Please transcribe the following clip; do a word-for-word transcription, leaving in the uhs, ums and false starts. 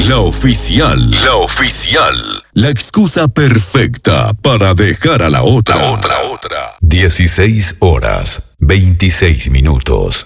La oficial. La oficial. La excusa perfecta para dejar a la otra. La otra, otra. dieciséis horas, veintiséis minutos.